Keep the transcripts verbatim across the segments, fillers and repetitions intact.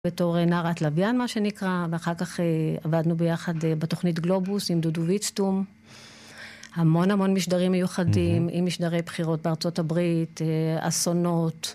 בתור נערת לוויין, מה שנקרא, ואחר כך עבדנו ביחד בתוכנית גלובוס עם דודו ויצטום. המון המון משדרים מיוחדים, עם משדרי בחירות בארצות הברית, אסונות,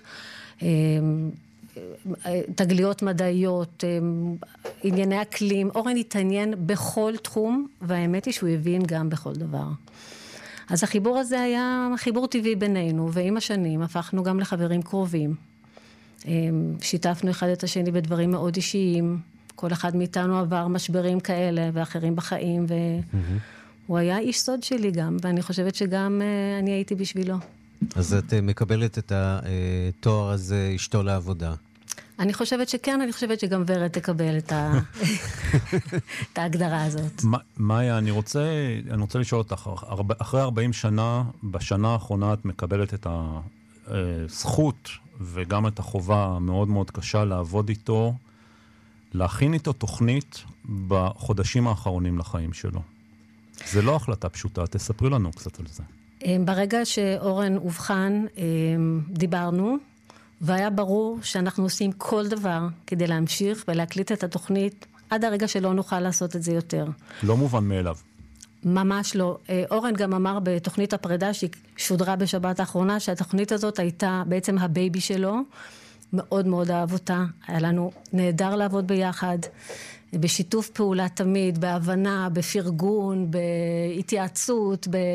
תגליות מדעיות, ענייני אקלים. אורן התעניין בכל תחום, והאמת היא שהוא הבין גם בכל דבר. אז החיבור הזה היה חיבור טבעי בינינו, ועם השנים הפכנו גם לחברים קרובים. שיתפנו אחד את השני בדברים מאוד אישיים, כל אחד מאיתנו עבר משברים כאלה ואחרים בחיים, והוא היה איש סוד שלי גם, ואני חושבת שגם אני הייתי בשבילו. אז את מקבלת את התואר הזה אשתו לעבודה? אני חושבת שכן, אני חושבת שגם ורד תקבל את ההגדרה הזאת. מאיה, אני רוצה, אני רוצה לשאול אותך, אחרי ארבעים שנה, בשנה האחרונה את מקבלת את הזכות וגם את החובה המאוד מאוד קשה לעבוד איתו, להכין איתו תוכנית בחודשים האחרונים לחיים שלו. זה לא החלטה פשוטה, תספרי לנו קצת על זה. ברגע שאורן הובחן, דיברנו, והיה ברור שאנחנו עושים כל דבר כדי להמשיך ולהקליט את התוכנית, עד הרגע שלא נוכל לעשות את זה יותר. לא מובן מאליו. ממש לא. אורן גם אמר בתוכנית הפרידה שהיא שודרה בשבת האחרונה, שהתוכנית הזאת הייתה בעצם הבייבי שלו, מאוד מאוד אהב אותה, היה לנו נהדר לעבוד ביחד, בשיתוף פעולה תמיד, בהבנה, בפרגון, בהתייעצות, ב...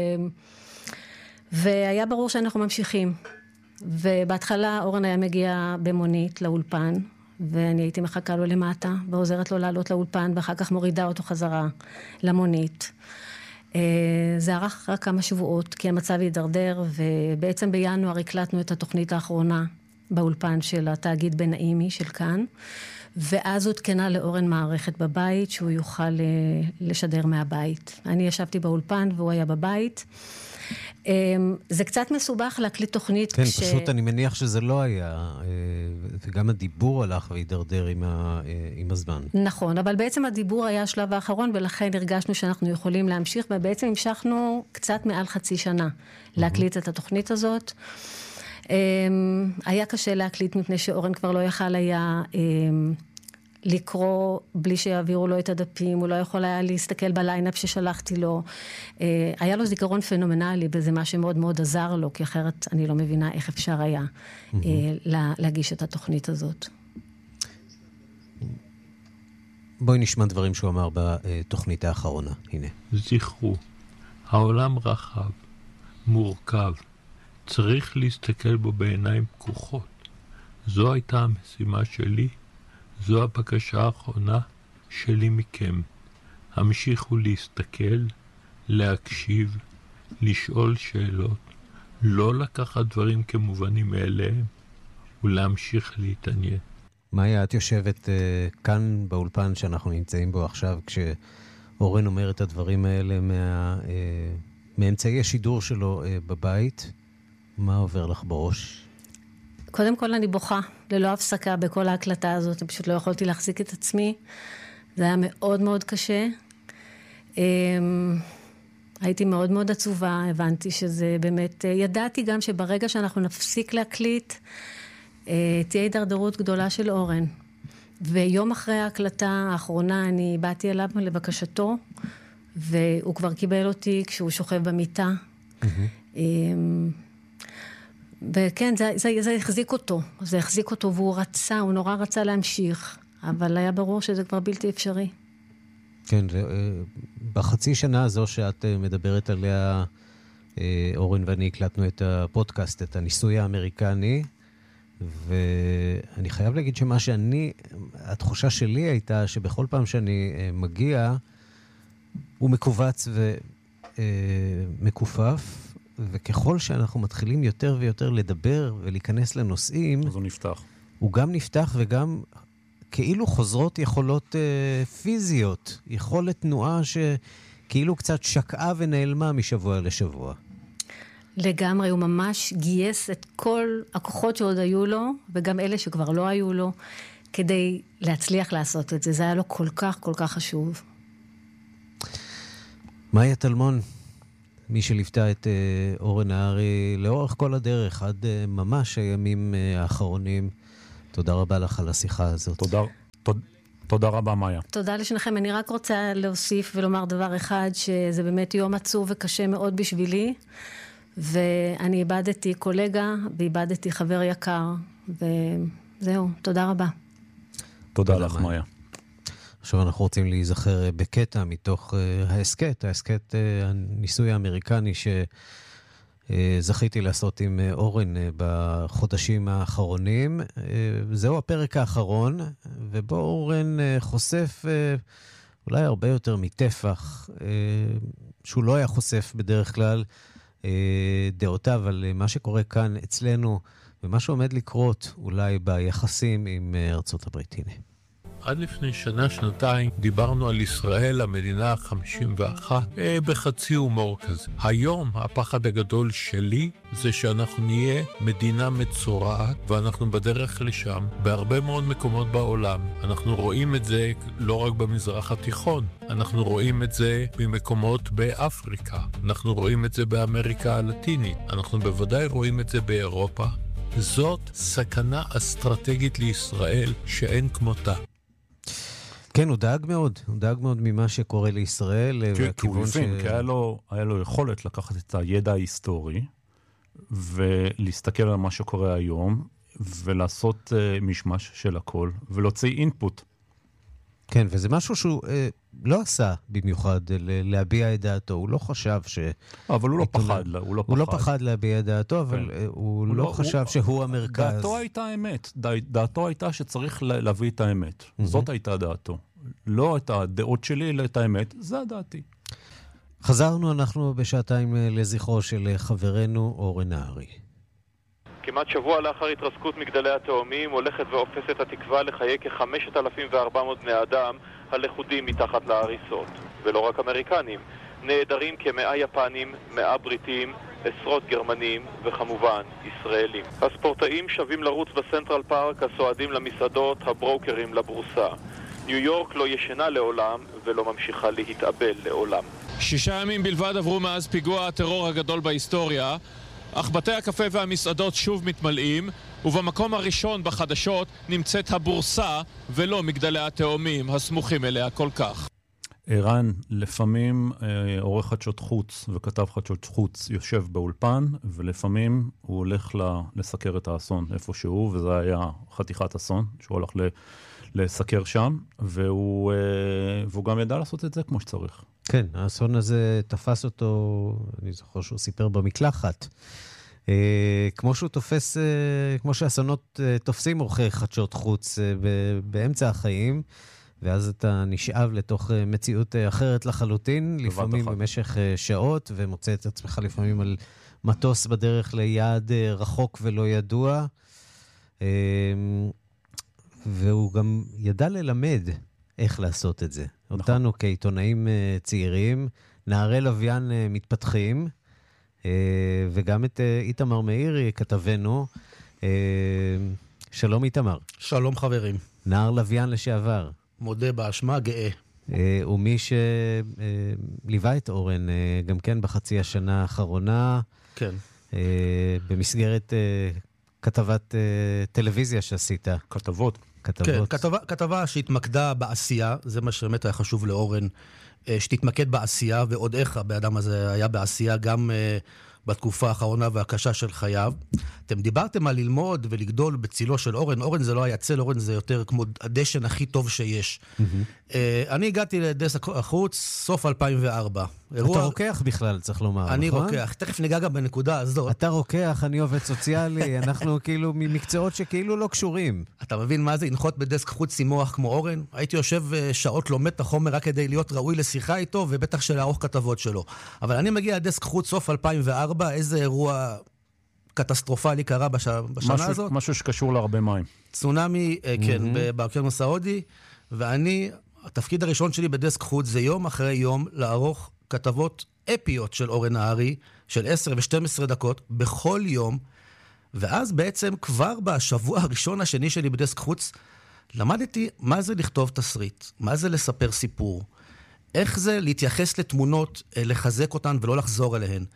והיה ברור שאנחנו ממשיכים. ובהתחלה אורן היה מגיע במונית לאולפן, ואני הייתי מחכה לו למטה, ועוזרת לו לעלות לאולפן, ואחר כך מורידה אותו חזרה למונית. זה ערך רק כמה שבועות, כי המצב הידרדר, ובעצם בינואר הקלטנו את התוכנית האחרונה באולפן של התאגיד בן נעימי של כאן, ואז הותקנה לאורן מערכת בבית, שהוא יוכל לשדר מהבית. אני ישבתי באולפן והוא היה בבית. זה קצת מסובך להקליט תוכנית. כן, כש... פשוט אני מניח שזה לא היה, וגם הדיבור הלך והידרדר עם, ה... עם הזמן. נכון, אבל בעצם הדיבור היה השלב האחרון, ולכן הרגשנו שאנחנו יכולים להמשיך, ובעצם המשכנו קצת מעל חצי שנה להקליט את התוכנית הזאת. היה קשה להקליט מפני שאורן כבר לא יכל היה לקרוא בלי שיעבירו לו את הדפים, הוא לא יכול היה להסתכל בליינאפ ששלחתי לו. היה לו זיכרון פנומנלי, וזה מה שמאוד מאוד עזר לו, כי אחרת אני לא מבינה איך אפשר היה להגיש את התוכנית הזאת. בואי נשמע דברים שהוא אמר בתוכנית האחרונה. הנה. זכרו, העולם רחב, מורכב, צריך להסתכל בו בעיניים פקוחות. זו הייתה המשימה שלי, זו הבקשה האחרונה שלי מכם. המשיכו להסתכל, להקשיב, לשאול שאלות, לא לקחת דברים כמובנים מאליהם, ולהמשיך להתעניין. מאיה, את יושבת uh, כאן באולפן שאנחנו נמצאים בו עכשיו, כשאורן אומר את הדברים האלה מה, uh, מאמצעי השידור שלו uh, בבית, מה עובר לך בראש? קודם כל אני בוכה, ללא הפסקה בכל ההקלטה הזאת, פשוט לא יכולתי להחזיק את עצמי, זה היה מאוד מאוד קשה. הייתי מאוד מאוד עצובה, הבנתי שזה באמת, ידעתי גם שברגע שאנחנו נפסיק להקליט, תהיה הידרדרות גדולה של אורן. ויום אחרי ההקלטה האחרונה אני באתי אליו לבקשתו, והוא כבר קיבל אותי כשהוא שוכב במיטה. וכן, זה, זה, זה החזיק אותו, זה החזיק אותו, והוא רצה, הוא נורא רצה להמשיך, אבל היה ברור שזה כבר בלתי אפשרי. כן, בחצי שנה הזו שאת מדברת עליה, אורן ואני הקלטנו את הפודקאסט, את הניסוי האמריקני, ואני חייב להגיד שמה שאני, התחושה שלי הייתה שבכל פעם שאני מגיע, הוא מקובץ ומקופף, וככל שאנחנו מתחילים יותר ויותר לדבר ולהיכנס לנושאים, אז הוא נפתח. הוא גם נפתח וגם כאילו חוזרות יכולות אה, פיזיות, יכולת תנועה שכאילו קצת שקעה ונעלמה משבוע לשבוע. לגמרי, הוא ממש גייס את כל הכוחות שעוד היו לו, וגם אלה שכבר לא היו לו, כדי להצליח לעשות את זה. זה היה לו כל כך, כל כך חשוב. מאיה טלמון, מי שליוותה את uh, אורן נהרי לאורך כל הדרך, עד uh, ממש הימים uh, האחרונים. תודה רבה לך על השיחה הזאת. תודה. תודה רבה, מאיה. תודה לשניכם. אני רק רוצה להוסיף ולומר דבר אחד, שזה באמת יום עצוב וקשה מאוד בשבילי, ואני איבדתי קולגה, ואיבדתי חבר יקר, וזהו, תודה רבה. תודה לך, מאיה. עכשיו אנחנו רוצים להיזכר בקטע מתוך העסקת, העסקת הניסוי האמריקני שזכיתי לעשות עם אורן בחודשים האחרונים. זהו הפרק האחרון, ובו אורן חושף אולי הרבה יותר מטפח, שהוא לא היה חושף בדרך כלל דעותיו על מה שקורה כאן אצלנו, ומה שעומד לקרות אולי ביחסים עם ארצות הברית. הנה. עד לפני שנה, שנתיים, דיברנו על ישראל, המדינה ה-חמישים ואחת, אה, בחצי הומור כזה. היום, הפחד הגדול שלי זה שאנחנו נהיה מדינה מצורעת, ואנחנו בדרך לשם, בהרבה מאוד מקומות בעולם. אנחנו רואים את זה לא רק במזרח התיכון, אנחנו רואים את זה במקומות באפריקה, אנחנו רואים את זה באמריקה הלטינית, אנחנו בוודאי רואים את זה באירופה. זאת סכנה אסטרטגית לישראל שאין כמותה. כן, הוא דאג מאוד, הוא דאג מאוד ממה שקורה לישראל. כי הוא הבין, כי היה לו, היה לו יכולת לקחת את הידע ההיסטורי, ולהסתכל על מה שקורה היום, ולעשות uh, משמש של הכל, ולהוציא אינפוט. כן, וזה משהו שהוא אה, לא עשה במיוחד להביע את דעתו, הוא לא חשב ש... אבל הוא לא פחד, הוא לא פחד. הוא לא פחד להביע את דעתו, אבל כן. הוא, הוא לא חשב הוא... שהוא המרכז. דעתו הייתה האמת, דעתו הייתה שצריך להביא את האמת. Mm-hmm. זאת הייתה דעתו. לא את הדעות שלי, אלא את האמת, זה הדעתי. חזרנו אנחנו בשעתיים לזכרו של חברנו אורן נהרי. כמעט שבוע לאחר התרסקות מגדלי התאומים הולכת ואופסת התקווה לחיי כ-חמשת אלפים וארבע מאות בני אדם הלכודים מתחת להריסות. ולא רק אמריקנים, נעדרים כמאה יפנים, מאה בריטים, עשרות גרמנים וכמובן ישראלים. הספורטאים שווים לרוץ בסנטרל פארק, הסועדים למסעדות, הברוקרים לבורסה. ניו יורק לא ישנה לעולם ולא ממשיכה להתאבל לעולם. שישה ימים בלבד עברו מאז פיגוע הטרור הגדול בהיסטוריה, אך בתי הקפה והמסעדות שוב מתמלאים, ובמקום הראשון בחדשות נמצאת הבורסה ולא מגדלי התאומים הסמוכים אליה כל כך. ערן, לפעמים אה, עורך חדשות חוץ וכתב חדשות חוץ יושב באולפן, ולפעמים הוא הולך לסקר את האסון איפשהו, וזה היה חתיכת אסון שהוא הולך ל... לסקר שם, והוא, והוא גם ידע לעשות את זה כמו שצריך. כן, האסון הזה תפס אותו, אני זוכר שהוא סיפר במקלחת, כמו שהוא תופס, כמו שהאסונות תופסים עורכי חדשות חוץ באמצע החיים, ואז אתה נשאב לתוך מציאות אחרת לחלוטין, לפעמים אחת. במשך שעות, ומוצא את עצמך לפעמים על מטוס בדרך ליעד רחוק ולא ידוע, והוא גם ידע ללמד איך לעשות את זה. נכון. אותנו כעיתונאים צעירים, נערי לוויין מתפתחים, וגם את איתמר מאירי כתבנו. שלום איתמר. שלום חברים. נער לוויין לשעבר. מודה באשמה, גאה. ומי שליווה את אורן גם כן בחצי השנה האחרונה. כן. במסגרת כתבת טלוויזיה שעשית. כתבות. כתבות. כן, כתבה, כתבה שהתמקדה בעשייה, זה מה שבאמת היה חשוב לאורן, שתתמקד בעשייה, ועוד איך הבאדם הזה היה בעשייה גם בתקופה האחרונה והקשה של חייו. אתם דיברתם על ללמוד ולגדול בצילו של אורן. אורן זה לא היה צל, אורן זה יותר כמו הדשן הכי טוב שיש. Mm-hmm. אני הגעתי לדסק החוץ סוף אלפיים וארבע. אירוע... אתה רוקח בכלל, צריך לומר, אני נכון? רוקח, תכף ניגע גם בנקודה הזאת. אתה רוקח, אני עובד סוציאלי, אנחנו כאילו ממקצועות שכאילו לא קשורים. אתה מבין מה זה? לנחות בדסק חוץ עם מוח כמו אורן? הייתי יושב שעות לומד את החומר רק כדי להיות ראוי לשיחה איתו, ובטח של הערוך כתבות שלו. אבל אני מגיע לדסק חוץ סוף אלפיים וארבע, איזה אירוע קטסטרופלי קרה בש... בשנה משהו, הזאת. משהו שקשור להרבה מים. צונמי, כן, mm-hmm. באוקיינוס הסעודי, ואני, התפקיד הראשון שלי בדסק חוץ זה יום אחרי יום לערוך כתבות אפיות של אורן נהרי, של עשר ושתים עשרה דקות, בכל יום, ואז בעצם כבר בשבוע הראשון השני שלי בדסק חוץ, למדתי מה זה לכתוב תסריט, מה זה לספר סיפור, איך זה להתייחס לתמונות, לחזק אותן ולא לחזור אליהן.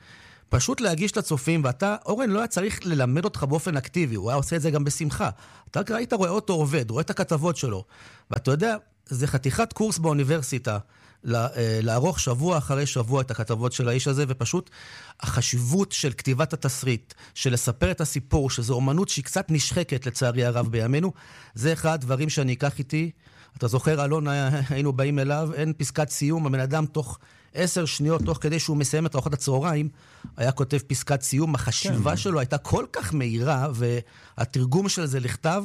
פשוט להגיש לצופים, ואתה, אורן לא היה צריך ללמד אותך באופן אקטיבי, הוא היה עושה את זה גם בשמחה. אתה ראית, רואה אותו עובד, רואה את הכתבות שלו, ואתה יודע, זה חתיכת קורס באוניברסיטה, לערוך שבוע אחרי שבוע את הכתבות של האיש הזה, ופשוט החשיבות של כתיבת התסריט, של לספר את הסיפור, שזו אומנות שהיא קצת נשחקת לצערי הרב בימינו, זה אחד הדברים שאני אקח איתי. אתה זוכר, אלון, היינו באים אליו, אין פסקת סיום, הבן אדם תוך עשר שניות, תוך כדי שהוא מסיים את ארוחת הצהריים, היה כותב פסקת סיום, החשיבה כן. שלו הייתה כל כך מהירה, והתרגום של זה לכתב,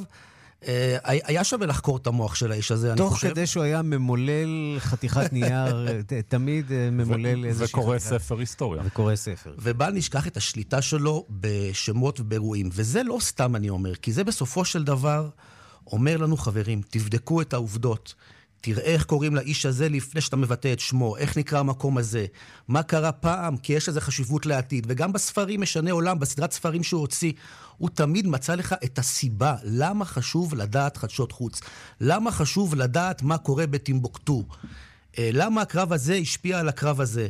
היה שווה לחקור את המוח של האיש הזה, אני חושב. תוך כדי שהוא היה ממולל חתיכת נייר, תמיד ממולל איזושהי... וקורא ספר היסטוריה. וקורא ספר. ובל נשכח את השליטה שלו בשמות ובאירועים. וזה לא סתם אני אומר, כי זה בסופו של דבר אומר לנו, חברים, תבדקו את העובדות. תראה איך קוראים לאיש הזה לפני שאתה מבטא את שמו, איך נקרא המקום הזה, מה קרה פעם, כי יש לזה חשיבות לעתיד. וגם בספרים משנה עולם, בסדרת ספרים שהוא הוציא, הוא תמיד מצא לך את הסיבה, למה חשוב לדעת חדשות חוץ, למה חשוב לדעת מה קורה בטימבוקטו, למה הקרב הזה השפיע על הקרב הזה.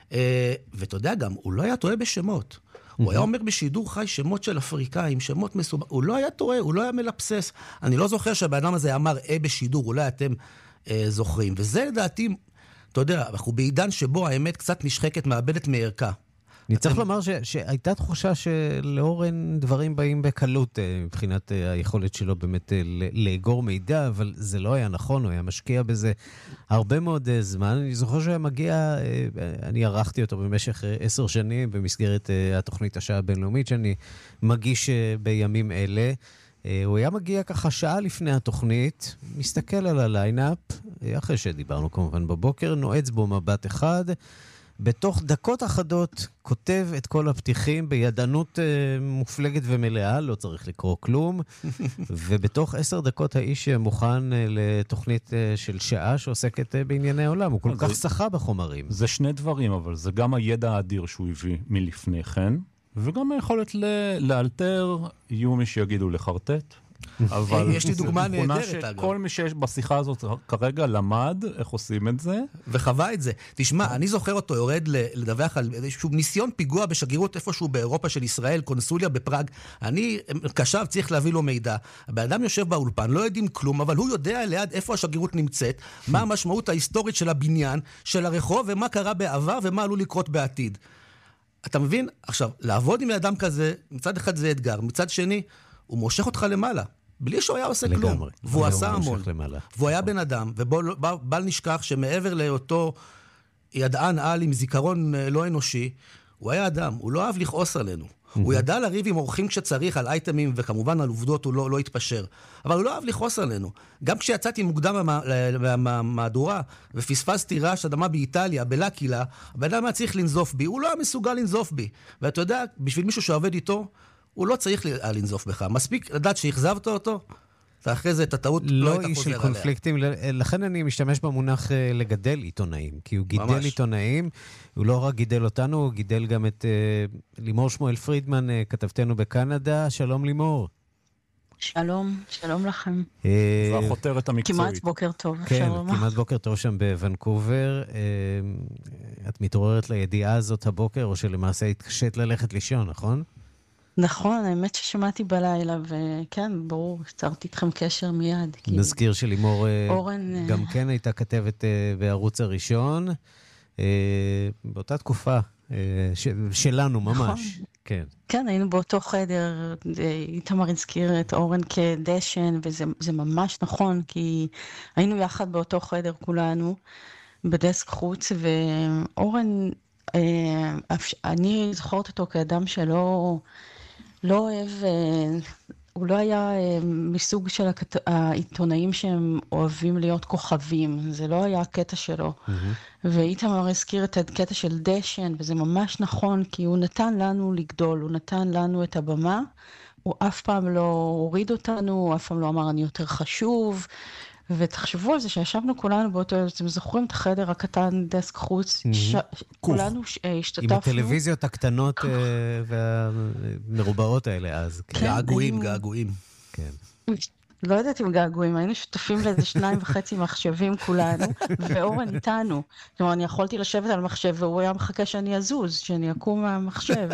ואתה יודע גם, הוא לא היה טועה בשמות. הוא היה אומר בשידור חי שמות של אפריקאים, שמות מסובך, הוא לא היה טועה, הוא לא היה מלפסס. אני לא זוכר שהבאדם הזה אמר אה בשידור, אולי אתם אה, זוכרים. וזה לדעתי, אתה יודע, אנחנו בעידן שבו האמת קצת נשחקת, מאבדת מערכה. אני צריך לומר ש, שהייתה תחושה שלאורן דברים באים בקלות מבחינת היכולת שלו באמת לאגור מידע, אבל זה לא היה נכון, הוא היה משקיע בזה הרבה מאוד זמן. אני זוכר שהיה מגיע, אני ערכתי אותו במשך עשר שנים במסגרת התוכנית השעה הבינלאומית שאני מגיש בימים אלה. הוא היה מגיע ככה שעה לפני התוכנית, מסתכל על הליינאפ, אחרי שדיברנו כמובן בבוקר, נועץ בו מבט אחד, בתוך דקות אחדות כותב את כל הפתיחים בידענות אה, מופלגת ומלאה, לא צריך לקרוא כלום, ובתוך עשר דקות האיש מוכן אה, לתוכנית אה, של שעה שעוסקת אה, בענייני עולם, הוא כל כך שחה בחומרים. זה שני דברים, אבל זה גם הידע האדיר שהוא הביא מלפני כן, וגם היכולת ל- לאלתר, יהיו מי שיגידו לחרטט. אבל יש לי דוגמה נהדרת, אגב. כל מי שיש בשיחה הזאת כרגע למד איך עושים את זה. וחווה את זה. תשמע, אני זוכר אותו יורד לדווח על איזשהו ניסיון פיגוע בשגרירות איפשהו באירופה של ישראל, קונסוליה בפראג. אני קשב, צריך להביא לו מידע. הבן אדם יושב באולפן, לא יודעים כלום, אבל הוא יודע ליד איפה השגרירות נמצאת, מה המשמעות ההיסטורית של הבניין, של הרחוב, ומה קרה בעבר ומה עלול לקרות בעתיד. אתה מבין? עכשיו, לעבוד עם אדם כזה, מצד אחד זה אתגר, מצד שני, הוא מושך אותך למעלה, בלי שהוא היה עושה כלום. והוא עשה המון. והוא היה בן אדם, ובל נשכח שמעבר לאותו ידען על עם זיכרון לא אנושי, הוא היה אדם, הוא לא אהב לכעוס עלינו. הוא ידע לריב עם אורחים כשצריך על אייטמים, וכמובן על עובדות הוא לא, לא התפשר. אבל הוא לא אהב לכעוס עלינו. גם כשיצאתי מוקדם מהמהדורה, ופספסתי רעש אדמה באיטליה, בלקילה, הבן אדם היה צריך לנזוף בי. הוא לא היה מסוגל לנזוף בי. ואתה יודע, בשביל מישהו שעובד איתו, הוא לא צריך לנזוף בך. מספיק לדעת שהחזבת אותו, ואחרי זה את הטעות לא הייתה חוזר עליה. לא איש של קונפליקטים, לכן אני משתמש במונח לגדל עיתונאים, כי הוא גידל ממש. עיתונאים, הוא לא רק גידל אותנו, הוא גידל גם את uh, לימור שמואל פרידמן, uh, כתבתנו בקנדה. שלום לימור. שלום, שלום לכם. זו החותרת המקצועית. כמעט בוקר טוב. כן, כמעט בוקר טוב שם בוונקובר. את מתעוררת לידיעה הזאת הבוקר, או שלמעשה התקשת ללכת לישון, נכון? נכון, האמת ששמעתי בלילה, וכן, ברור, יצרתי איתכם קשר מיד. נזכיר שלימור אורן... גם כן הייתה כתבת בערוץ הראשון, באותה תקופה שלנו ממש. כן. כן, היינו באותו חדר, איתמר הזכיר את אורן כדשן, וזה ממש נכון, כי היינו יחד באותו חדר כולנו, בדסק חוץ, ואורן, אני זוכרת אותו כאדם שלא... לא אוהב, הוא לא היה מסוג של העיתונאים שהם אוהבים להיות כוכבים, זה לא היה הקטע שלו. ואיתמר הזכיר את הקטע של דשן, וזה ממש נכון, כי הוא נתן לנו לגדול, הוא נתן לנו את הבמה, הוא אף פעם לא הוריד אותנו, הוא אף פעם לא אמר אני יותר חשוב, ותחשבו על זה שישבנו כולנו באותו, אתם זוכרים את החדר הקטן, דסק חוץ, כולנו השתתפנו. עם הטלוויזיות הקטנות והמרובעות האלה אז. געגועים, געגועים. כן. לא יודעת אם געגועים, היינו שותפים לאיזה שניים וחצי מחשבים כולנו, ואורן איתנו. כלומר, אני יכולתי לשבת על מחשב, והוא היה מחכה שאני אזוז, שאני אקום מהמחשב.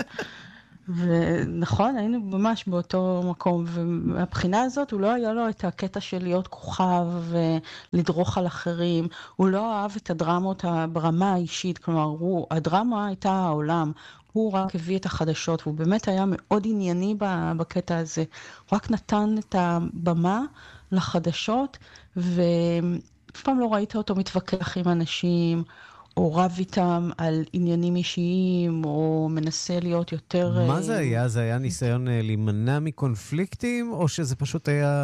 ונכון, היינו ממש באותו מקום, ומהבחינה הזאת הוא לא היה לו את הקטע של להיות כוכב ולדרוך על אחרים, הוא לא אהב את הדרמות ברמה האישית, כלומר, הוא, הדרמה הייתה העולם, הוא רק הביא את החדשות, והוא באמת היה מאוד ענייני בקטע הזה, הוא רק נתן את הבמה לחדשות, ואף פעם לא ראית אותו מתווכח עם אנשים, או רב איתם על עניינים אישיים, או מנסה להיות יותר... מה זה היה? זה היה ניסיון להימנע מקונפליקטים, או שזה פשוט היה...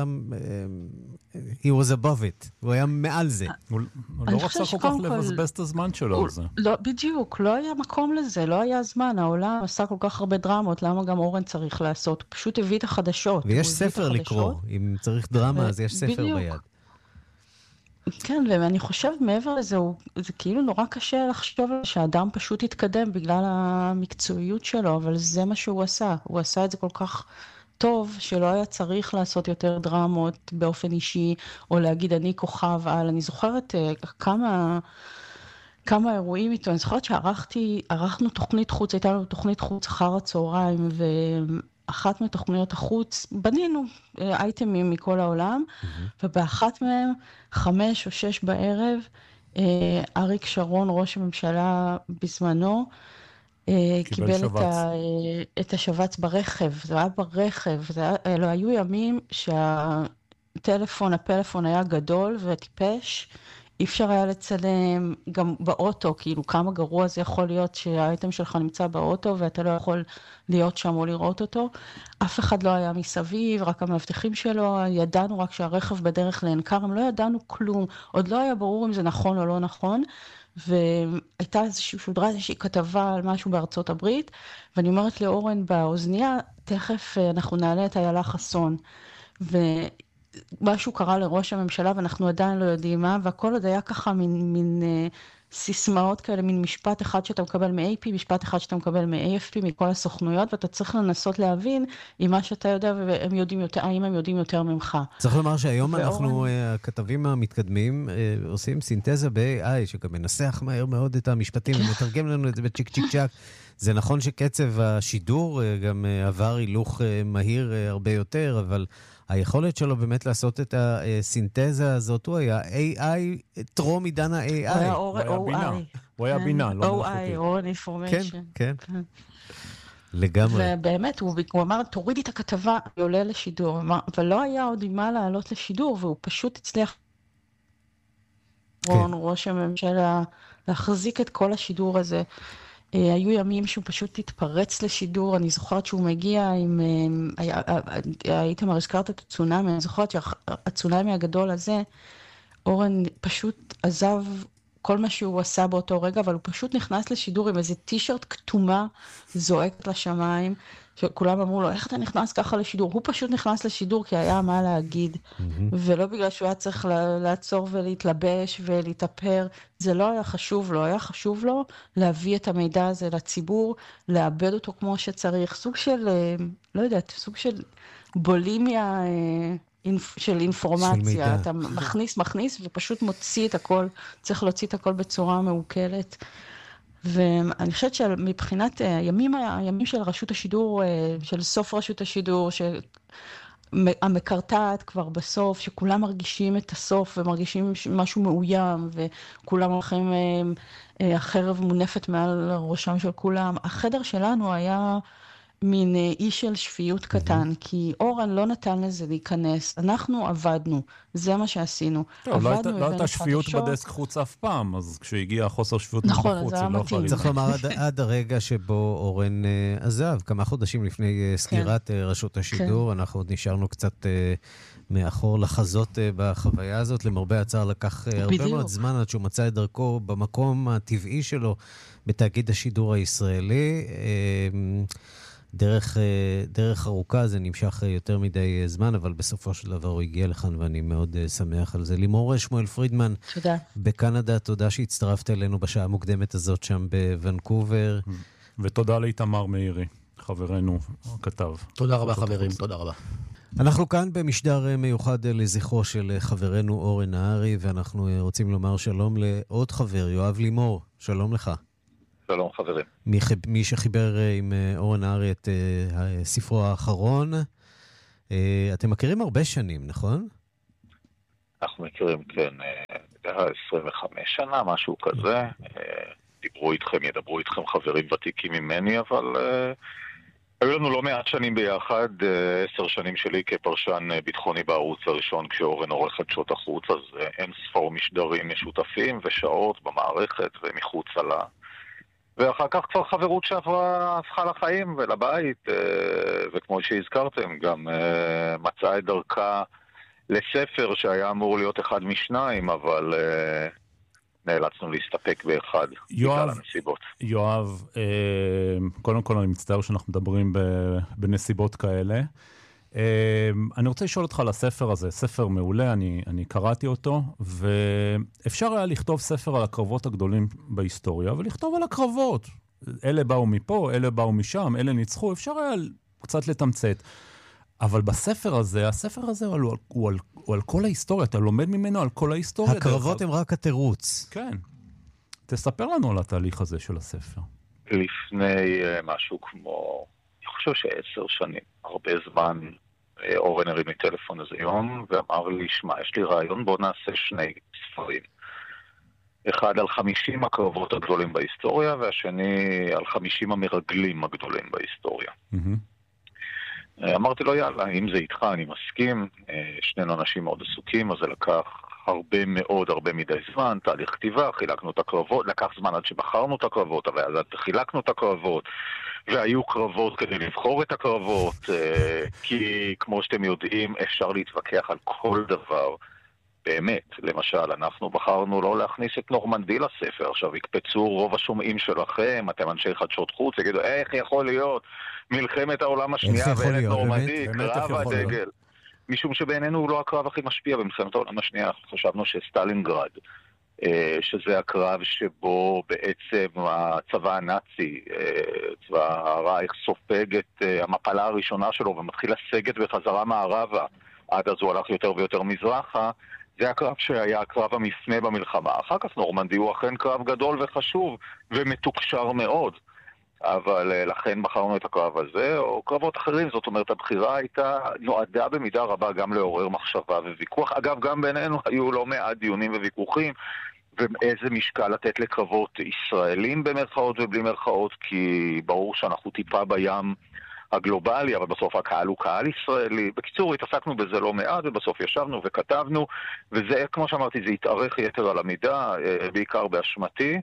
he was above it, הוא היה מעל זה. הוא לא רצה כל כך לבזבז את הזמן שלו על זה. בדיוק, לא היה מקום לזה, לא היה זמן, העולם עשה כל כך הרבה דרמות, למה גם אורן צריך לעשות? הוא פשוט הביא את החדשות. ויש ספר לקרוא, אם צריך דרמה, אז יש ספר ביד. כן, ואני חושבת מעבר לזה, הוא, זה כאילו נורא קשה לחשוב שהאדם פשוט יתקדם בגלל המקצועיות שלו, אבל זה מה שהוא עשה. הוא עשה את זה כל כך טוב, שלא היה צריך לעשות יותר דרמות באופן אישי, או להגיד אני כוכב על. אני זוכרת uh, כמה, כמה אירועים איתו. אני זוכרת שערכתי, ערכנו תוכנית חוץ, הייתה לנו תוכנית חוץ אחר הצהריים, ו... אחת מתוכניות החוץ, בנינו אייטמים מכל העולם, ובאחת מהם, חמש או שש בערב, אריק שרון, ראש הממשלה בזמנו, קיבל את השבץ ברכב, זה היה ברכב, אלו היו ימים שהטלפון, הפלאפון היה גדול וטיפש, אי אפשר היה לצלם גם באוטו, כאילו כמה גרוע זה יכול להיות שהאייטם שלך נמצא באוטו ואתה לא יכול להיות שם או לראות אותו. אף אחד לא היה מסביב, רק המאבטחים שלו, ידענו רק שהרכב בדרך לעין כרם, לא ידענו כלום, עוד לא היה ברור אם זה נכון או לא נכון, והייתה איזושהי שודרה, איזושהי כתבה על משהו בארצות הברית, ואני אומרת לאורן באוזניה, תכף אנחנו נעלה את איילה חסון, ו... משהו קרה לראש הממשלה, ואנחנו עדיין לא יודעים מה, והכל עוד היה ככה מין, מין אה, סיסמאות כאלה, מין משפט אחד שאתה מקבל מ-איי פי, משפט אחד שאתה מקבל מ-איי אף פי, מכל הסוכנויות, ואתה צריך לנסות להבין אם מה שאתה יודע, והם יודעים יותר, האם הם יודעים יותר ממך. צריך לומר שהיום ואורן... אנחנו, הכתבים המתקדמים, עושים סינתזה ב-איי איי, שגם מנסח מהר מאוד את המשפטים, ומתרגם לנו את זה בצ'יק צ'יק צ'ק. זה נכון שקצב השידור גם עבר הילוך מהיר הרבה יותר, אבל היכולת שלו באמת לעשות את הסינתזה הזאת, הוא היה איי איי, טרום עידן ה-איי איי. הוא היה בינה. הוא היה בינה, לא או איי, או אינפורמיישן. כן, כן. לגמרי. ובאמת, הוא אמר, תורידי את הכתבה, היא עולה לשידור. אבל לא היה עוד עם מה לעלות לשידור, והוא פשוט הצליח, ראש הממשלה, להחזיק את כל השידור הזה. היו ימים שהוא פשוט התפרץ לשידור, אני זוכרת שהוא מגיע עם, הייתם הזכרת את הצונאמי, אני זוכרת שהצונאמי הגדול הזה, אורן פשוט עזב כל מה שהוא עשה באותו רגע, אבל הוא פשוט נכנס לשידור עם איזה טישרט כתומה, זועקת לשמיים, שכולם אמרו לו, איך אתה נכנס ככה לשידור? הוא פשוט נכנס לשידור כי היה מה להגיד, ולא בגלל שהוא היה צריך לעצור ולהתלבש ולהתאפר, זה לא היה חשוב לו, היה חשוב לו להביא את המידע הזה לציבור, לאבד אותו כמו שצריך, סוג של, לא יודעת, סוג של בולימיה של אינפורמציה, אתה מכניס, מכניס ופשוט מוציא את הכל, צריך להוציא את הכל בצורה מעוקלת. ואני חושבת שמבחינת הימים, הימים של רשות השידור, של סוף רשות השידור, שהמקרטעת כבר בסוף, שכולם מרגישים את הסוף ומרגישים משהו מאוים, וכולם הולכים, החרב מונפת מעל ראשם של כולם. החדר שלנו היה מין אי של שפיות קטן, כי אורן לא נתן לזה להיכנס. אנחנו עבדנו, זה מה שעשינו. לא הייתה שפיות בדסק חוץ אף פעם, אז כשהגיע החוסר שפיות בחוץ, זה לא יכול להיות. צריך לומר עד הרגע שבו אורן עזב, כמה חודשים לפני סגירת רשות השידור, אנחנו עוד נשארנו קצת מאחור לחזות בחוויה הזאת, למרבה הצער לקח הרבה מאוד זמן עד שהוא מצא את דרכו במקום הטבעי שלו, בתאגיד השידור הישראלי. דרך, דרך ארוכה, זה נמשך יותר מדי זמן, אבל בסופו של דבר הוא הגיע לכאן, ואני מאוד שמח על זה. לימור שמואל פרידמן, תודה. בקנדה, תודה שהצטרפת אלינו בשעה המוקדמת הזאת שם בוונקובר. ותודה לאיתמר מאירי, חברנו הכתב. תודה רבה חברים, תודה רבה. אנחנו כאן במשדר מיוחד לזכרו של חברנו אורן נהרי, ואנחנו רוצים לומר שלום לעוד חבר, יואב לימור. שלום לך. שלום חברים. מי, מי שחיבר עם אורן נהרי את ספרו האחרון. אתם מכירים הרבה שנים, נכון? אנחנו מכירים, כן, עשרים וחמש שנה, משהו כזה. דיברו איתכם, ידברו איתכם חברים ותיקים ממני, אבל היו לנו לא מעט שנים ביחד, עשר שנים שלי כפרשן ביטחוני בערוץ הראשון, כשאורן עורך חדשות החוץ, אז אין ספור משדרים משותפים ושעות במערכת ומחוץ לה. ואחר כך כבר חברות שעברה הפכה לחיים ולבית, וכמו שהזכרתם, גם מצאה את דרכה לספר שהיה אמור להיות אחד משניים, אבל נאלצנו להסתפק באחד בגלל הנסיבות. יואב, קודם כל אני מצטער שאנחנו מדברים בנסיבות כאלה. אני רוצה לשאול אותך על הספר הזה, ספר מעולה, אני, אני קראתי אותו, ואפשר היה לכתוב ספר על הקרבות הגדולים בהיסטוריה, ולכתוב על הקרבות. אלה באו מפה, אלה באו משם, אלה ניצחו, אפשר היה קצת לתמצת. אבל בספר הזה, הספר הזה הוא, הוא, הוא, על, הוא על כל ההיסטוריה, אתה לומד ממנו על כל ההיסטוריה. הקרבות הם רק התירוץ. כן. תספר לנו על התהליך הזה של הספר. לפני משהו כמו, אני חושב שעשר שנים, הרבה זמן, אורן הרים לי טלפון איזה יום, ואמר לי, שמע, יש לי רעיון, בוא נעשה שני ספרים. אחד על חמישים הקרבות הגדולים בהיסטוריה, והשני על חמישים המרגלים הגדולים בהיסטוריה. אמרתי לו, יאללה, אם זה איתך, אני מסכים. שנינו אנשים מאוד עסוקים, אז זה לקח הרבה מאוד, הרבה מדי זמן, תהליך כתיבה, חילקנו את הקרבות, לקח זמן עד שבחרנו את הקרבות, אבל אז חילקנו את הקרבות, והיו קרבות כדי לבחור את הקרבות, כי כמו שאתם יודעים, אפשר להתווכח על כל דבר. באמת, למשל, אנחנו בחרנו לא להכניס את נורמנדי לספר, עכשיו יקפצו רוב השומעים שלכם, אתם אנשי חדשות חוץ, יגידו, איך יכול להיות מלחמת העולם השנייה ואין את נורמנדי, קרב הדגל. משום שבעינינו הוא לא הקרב הכי משפיע במלחמת העולם השנייה, חשבנו שסטלינגרד, שזה הקרב שבו בעצם הצבא הנאצי, צבא הרייך, סופג את המפלה הראשונה שלו ומתחיל לסגת בחזרה מערבה, עד אז הוא הלך יותר ויותר מזרחה, זה הקרב שהיה הקרב המפנה במלחמה. אחר כך נורמנדי הוא אכן קרב גדול וחשוב ומתוקשר מאוד, אבל לכן בחרנו את הקרב הזה, או קרבות אחרים. זאת אומרת, הבחירה הייתה נועדה במידה רבה גם לעורר מחשבה וויכוח. אגב, גם בינינו היו לא מעט דיונים וויכוחים, ואיזה משקל לתת לקרבות ישראלים במרכאות ובלי מרכאות, כי ברור שאנחנו טיפה בים הגלובלי, אבל בסוף הקהל הוא קהל ישראלי. בקיצור, התעסקנו בזה לא מעט, ובסוף ישבנו וכתבנו, וזה, כמו שאמרתי, זה התארך יתר על המידה, בעיקר באשמתי.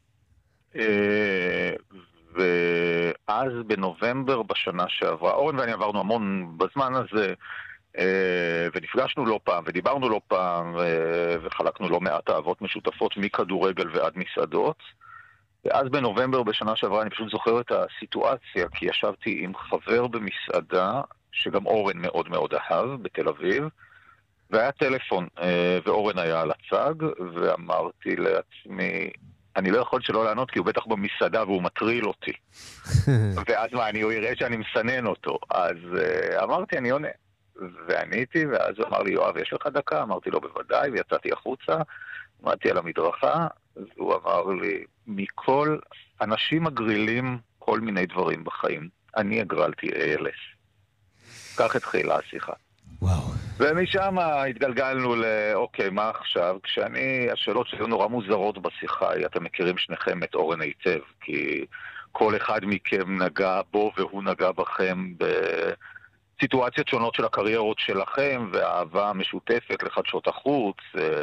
ואז בנובמבר בשנה שעברה, אורן ואני עברנו המון בזמן הזה, ונפגשנו לא פעם, ודיברנו לא פעם, וחלקנו לא מעט אהבות משותפות מכדורגל ועד מסעדות. ואז בנובמבר בשנה שעברה אני פשוט זוכר את הסיטואציה, כי ישבתי עם חבר במסעדה, שגם אורן מאוד מאוד אהב, בתל אביב, והיה טלפון, ואורן היה על הצג, ואמרתי לעצמי, אני לא יכול שלא לענות, כי הוא בטח במסעדה והוא מטריל אותי. ואז מה, אני יראה שאני מסנן אותו. אז אמרתי, אני עונה. ועניתי, ואז הוא אמר לי, יואב, יש לך דקה? אמרתי לו, בוודאי, ויצאתי החוצה, עמדתי על המדרכה, והוא אמר לי, מכל אנשים מגרילים כל מיני דברים בחיים. אני הגרלתי איי אל אס. כך התחילה השיחה. וואו. ומשם התגלגלנו לאוקיי, מה עכשיו? כשאני, השאלות שהיו נורא מוזרות בשיחה, אתם מכירים שניכם את אורן היטב, כי כל אחד מכם נגע בו והוא נגע בכם בסיטואציות שונות של הקריירות שלכם, והאהבה המשותפת לחדשות החוץ.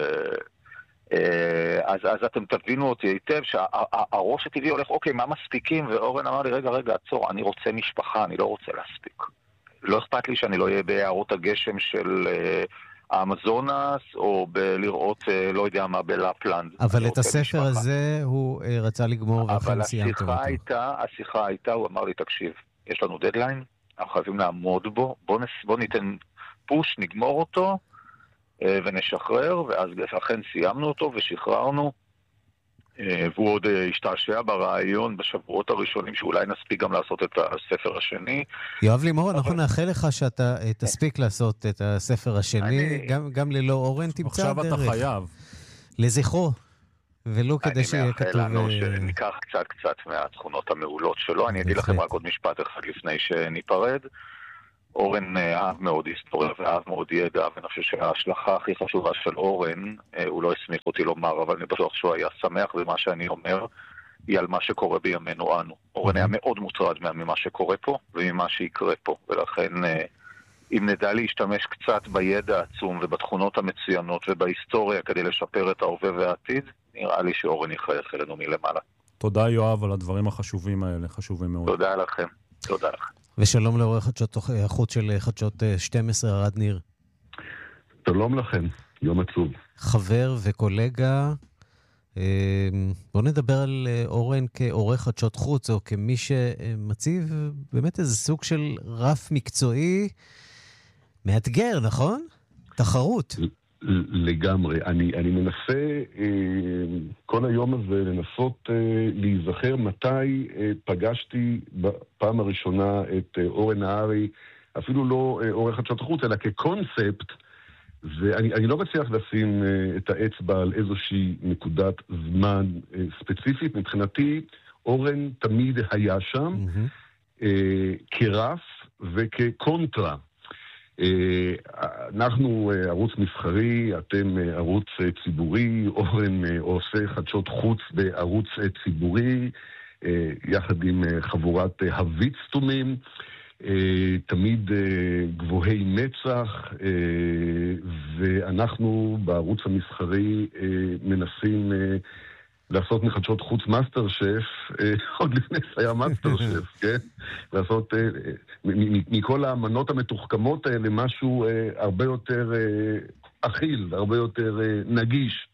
אז, אז אתם תבינו אותי היטב שהראש הטבעי הולך, אוקיי, מה מספיקים? ואורן אמר לי, רגע, רגע, עצור, אני רוצה משפחה, אני לא רוצה להספיק. לא אכפת לי שאני לא אהיה ביערות הגשם של האמזונס, או בלראות, לא יודע מה, בלפלנד. אבל את הספר משפחה. הזה הוא רצה לגמור, ואכן סיימתם אותו. הייתה, השיחה הייתה, הוא אמר לי, תקשיב, יש לנו דדליין, אנחנו חייבים לעמוד בו, בוא, נס, בוא ניתן פוש, נגמור אותו, ונשחרר, ואז אכן סיימנו אותו ושחררנו, והוא עוד השתעשע ברעיון בשבועות הראשונים שאולי נספיק גם לעשות את הספר השני. יואב לימור, אנחנו נאחל לך שאתה תספיק לעשות את הספר השני, גם ללא אורן תמצא דרך. עכשיו אתה חייב. לזכרו, ולא כדי שיהיה כתוב... אני מאחל לנו שניקח קצת קצת מהתכונות המעולות שלו. אני אגיד לכם רק עוד משפט אחד לפני שניפרד. אורן אהב מאוד היסטוריה ואהב מאוד ידע, ואני חושב שההשלכה הכי חשובה של אורן, הוא לא הסמיך אותי לומר, אבל אני בטוח שהוא היה שמח במה שאני אומר, היא על מה שקורה בימינו אנו. אורן היה מאוד מוטרד ממה שקורה פה וממה שיקרה פה, ולכן אם נדע להשתמש קצת בידע העצום ובתכונות המצוינות ובהיסטוריה כדי לשפר את ההווה והעתיד, נראה לי שאורן יחייך אלינו מלמעלה. תודה יואב על הדברים החשובים האלה, חשובים מאוד. תודה לכם, תודה לכם. ושלום לעורך חדשות החוץ של חדשות שתים עשרה, ארד ניר. שלום לכם, יום עצוב. חבר וקולגה, בואו נדבר על אורן כעורך חדשות חוץ, או כמי שמציב באמת איזה סוג של רף מקצועי מאתגר, נכון? תחרות. לגמרי. אני, אני מנסה אה, כל היום הזה לנסות אה, להיזכר מתי אה, פגשתי בפעם הראשונה את אה, אורן נהרי, אפילו לא אה, עורך חדשות חוץ, אלא כקונספט, ואני אני לא מצליח לשים אה, את האצבע על איזושהי נקודת זמן אה, ספציפית. מבחינתי, אורן תמיד היה שם mm-hmm. אה, כרף וכקונטרה. אנחנו ערוץ מסחרי, אתם ערוץ ציבורי, אורן עושה חדשות חוץ בערוץ ציבורי, יחד עם חבורת הוויצטומים, תמיד גבוהי מצח, ואנחנו בערוץ המסחרי מנסים לעשות מחדשות חוץ מאסטר שף, עוד לפני שהיה מאסטר שף, כן? לעשות מכל האמנות המתוחכמות האלה משהו הרבה יותר אכיל, הרבה יותר נגיש.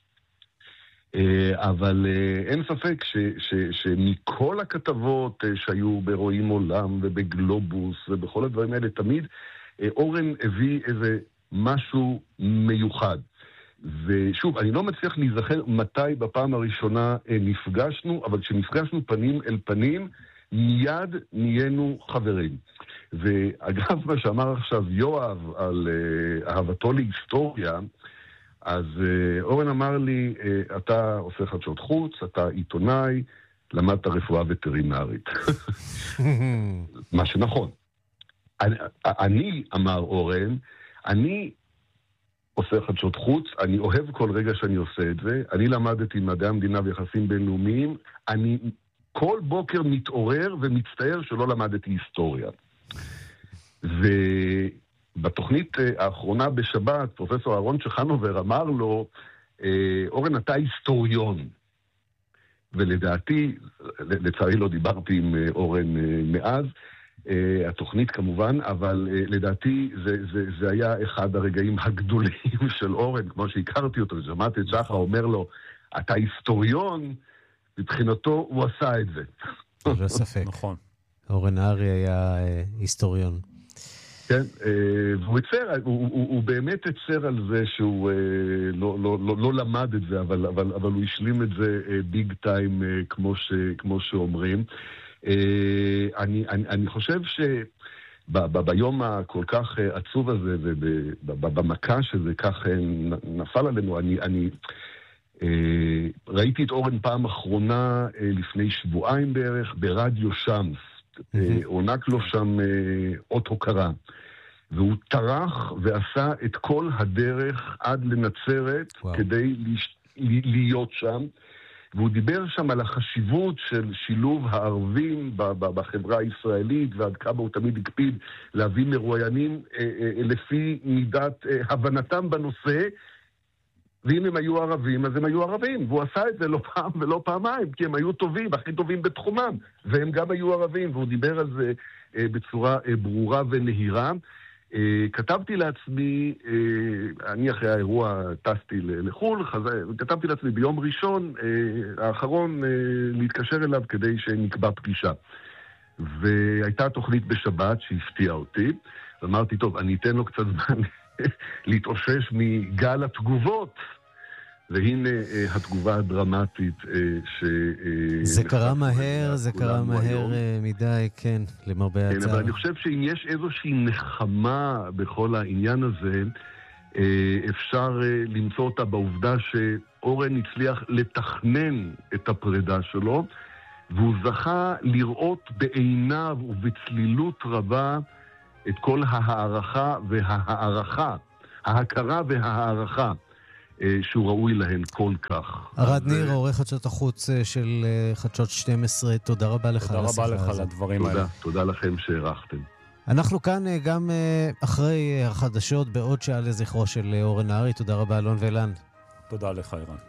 אבל אין ספק שמכל הכתבות שהיו ברואים עולם ובגלובוס ובכל הדברים האלה, תמיד אורן הביא איזה משהו מיוחד. ושוב, אני לא מצליח להיזכר מתי בפעם הראשונה נפגשנו, אבל כשנפגשנו פנים אל פנים, מיד נהיינו חברים. ואגב, מה שאמר עכשיו יואב על uh, אהבתו להיסטוריה, אז uh, אורן אמר לי, uh, אתה עושה חדשות חוץ, אתה עיתונאי, למדת רפואה וטרינרית. מה שנכון. אני, אני, אמר אורן, אני עושה חדשות חוץ, אני אוהב כל רגע שאני עושה את זה, אני למדתי מדעי המדינה ויחסים בינלאומיים, אני כל בוקר מתעורר ומצטער שלא למדתי היסטוריה. ובתוכנית האחרונה בשבת, פרופסור אהרון צ'חנובר אמר לו, אורן, אתה היסטוריון. ולדעתי, לצערי לא דיברתי עם אורן מאז, התוכנית כמובן, אבל לדעתי זה, זה, זה היה אחד הרגעים הגדולים של אורן, כמו שהכרתי אותו, שמעתי את שחה אומר לו, אתה היסטוריון, מבחינתו הוא עשה את זה. לא ספק. נכון. אורן נהרי היה היסטוריון. כן, והוא הצר, הוא, הוא, הוא באמת הצר על זה שהוא לא, לא, לא, לא למד את זה, אבל, אבל, אבל הוא השלים את זה ביג טיים, כמו, ש, כמו שאומרים. אני, אני, אני חושב שביום הכל כך עצוב הזה, ובמכה שזה כך נפל עלינו, אני, אני ראיתי את אורן פעם אחרונה לפני שבועיים בערך ברדיו שמס. עונק לו שם אות הוקרה. והוא טרח ועשה את כל הדרך עד לנצרת כדי להיות שם. והוא דיבר שם על החשיבות של שילוב הערבים בחברה הישראלית, ועד כמה הוא תמיד הקפיד להביא מרואיינים לפי מידת הבנתם בנושא, ואם הם היו ערבים, אז הם היו ערבים. והוא עשה את זה לא פעם ולא פעמיים, כי הם היו טובים, הכי טובים בתחומם, והם גם היו ערבים, והוא דיבר על זה בצורה ברורה ונהירה. כתבתי לעצמי, אני אחרי האירוע טסתי לחול, כתבתי לעצמי ביום ראשון האחרון להתקשר אליו כדי שנקבע פגישה. והייתה תוכנית בשבת שהפתיעה אותי, ואמרתי, טוב, אני אתן לו קצת זמן להתאושש מגל התגובות, והנה התגובה הדרמטית ש... זה קרה מהר, זה קרה מהר מדי, כן, למרבה הצער. כן, אבל אני חושב שאם יש איזושהי נחמה בכל העניין הזה, אפשר למצוא אותה בעובדה שאורן הצליח לתכנן את הפרידה שלו, והוא זכה לראות בעיניו ובצלילות רבה את כל ההערכה וההערכה, ההכרה וההערכה שהוא ראוי להן כל כך. ארד ניר, עורך חדשות החוץ של חדשות שתים עשרה, תודה רבה לך. תודה רבה לך על הדברים האלה. תודה לכם שהערכתם. אנחנו כאן גם אחרי החדשות בעוד שעה לזכרו של אורן נהרי. תודה רבה אלון ולן. תודה לך אירן.